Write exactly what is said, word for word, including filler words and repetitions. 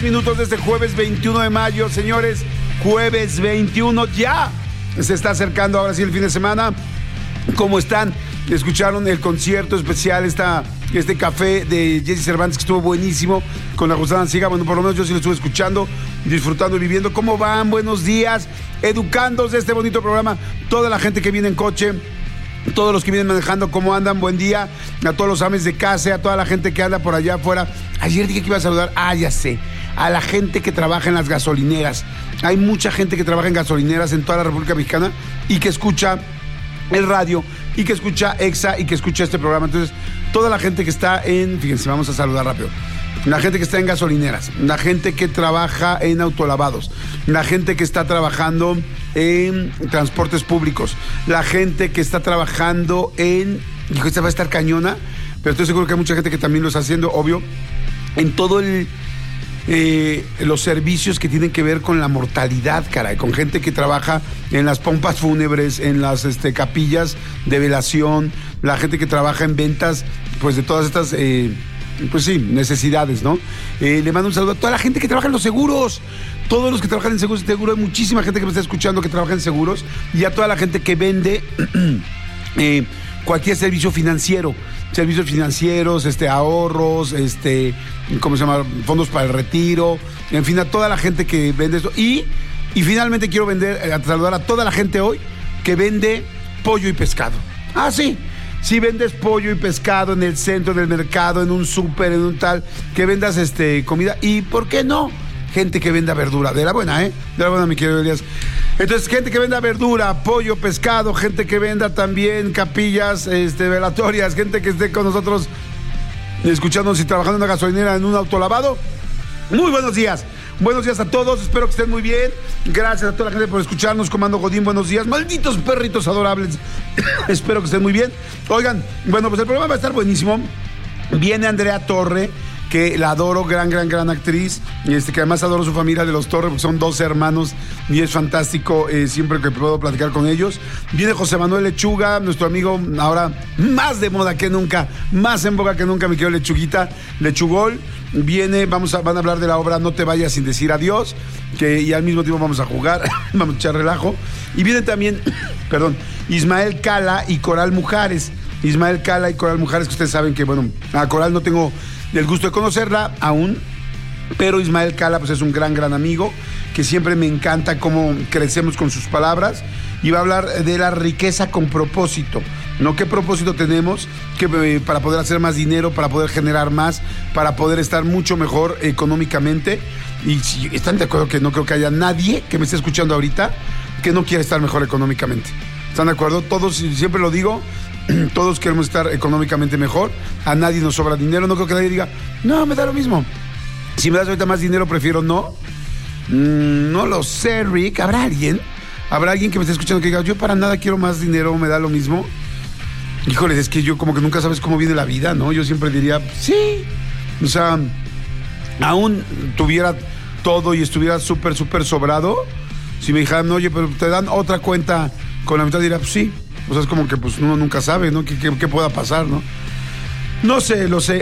Minutos de este jueves veintiuno de mayo, señores, jueves veintiuno, ya se está acercando ahora sí el fin de semana. ¿Cómo están? Escucharon el concierto especial, esta, este café de Jesse Cervantes que estuvo buenísimo con la Gusana Ciega. Bueno, por lo menos yo sí lo estuve escuchando, disfrutando y viviendo. ¿Cómo van? Buenos días, educándonos de este bonito programa. Toda la gente que viene en coche, todos los que vienen manejando, ¿cómo andan? Buen día. A todos los ames de casa, a toda la gente que anda por allá afuera. Ayer dije que iba a saludar, ah, ya sé, a la gente que trabaja en las gasolineras. Hay mucha gente que trabaja en gasolineras en toda la República Mexicana y que escucha el radio y que escucha Exa y que escucha este programa. Entonces, toda la gente que está en, fíjense, vamos a saludar rápido. La gente que está en gasolineras, la gente que trabaja en autolavados, la gente que está trabajando en transportes públicos, la gente que está trabajando en, dijo, esta va a estar cañona, pero estoy seguro que hay mucha gente que también lo está haciendo, obvio, en todo el, eh, los servicios que tienen que ver con la mortalidad, caray, con gente que trabaja en las pompas fúnebres, en las este, capillas de velación, la gente que trabaja en ventas, pues de todas estas... Eh, pues sí, necesidades, ¿no? Eh, le mando un saludo a toda la gente que trabaja en los seguros, todos los que trabajan en seguros, seguro hay muchísima gente que me está escuchando que trabaja en seguros, y a toda la gente que vende eh, cualquier servicio financiero, servicios financieros, este, ahorros, este, ¿cómo se llama? Fondos para el retiro, en fin, a toda la gente que vende esto. Y, y finalmente quiero vender, eh, saludar a toda la gente hoy que vende pollo y pescado. Ah, sí. Si vendes pollo y pescado en el centro del mercado, en un súper, en un tal, que vendas este comida, y ¿por qué no? Gente que venda verdura, de la buena, ¿eh? De la buena, mi querido Elías. Entonces, gente que venda verdura, pollo, pescado, gente que venda también capillas, este, velatorias, gente que esté con nosotros escuchándonos y trabajando en una gasolinera, en un autolavado. Muy buenos días. Buenos días a todos, espero que estén muy bien. Gracias a toda la gente por escucharnos. Comando Godín, buenos días. Malditos perritos adorables. Espero que estén muy bien. Oigan, bueno, pues el programa va a estar buenísimo. Viene Andrea Torre, que la adoro, gran, gran, gran actriz, y este, que además adoro su familia de los Torre, porque son dos hermanos, y es fantástico eh, siempre que puedo platicar con ellos. Viene José Manuel Lechuga, nuestro amigo, ahora más de moda que nunca, más en boga que nunca, mi querido Lechuguita, Lechugol. Viene, vamos a, van a hablar de la obra No te vayas sin decir adiós, que y al mismo tiempo vamos a jugar, vamos a echar relajo. Y viene también, perdón, Ismael Cala y Coral Mujares. Ismael Cala y Coral Mujares, que ustedes saben que, bueno, a Coral no tengo el gusto de conocerla aún, pero Ismael Cala pues es un gran, gran amigo, que siempre me encanta cómo crecemos con sus palabras, y va a hablar de la riqueza con propósito, ¿no? ¿Qué propósito tenemos que, eh, para poder hacer más dinero, para poder generar más, para poder estar mucho mejor económicamente? Y si están de acuerdo que no creo que haya nadie que me esté escuchando ahorita que no quiera estar mejor económicamente. ¿Están de acuerdo? Todos, siempre lo digo, todos queremos estar económicamente mejor. A nadie nos sobra dinero. No creo que nadie diga, no, me da lo mismo. Si me das ahorita más dinero, prefiero no. Mm, no lo sé, Rick. ¿Habrá alguien? ¿Habrá alguien que me esté escuchando que diga, yo para nada quiero más dinero, me da lo mismo? Híjoles, es que yo como que nunca sabes cómo viene la vida, ¿no? Yo siempre diría, sí. O sea, aún tuviera todo y estuviera súper, súper sobrado, si me dijeran, oye, pero te dan otra cuenta con la mitad, diría, pues sí. O sea, es como que pues uno nunca sabe, ¿no? ¿Qué, qué, qué pueda pasar, no? No sé, lo sé.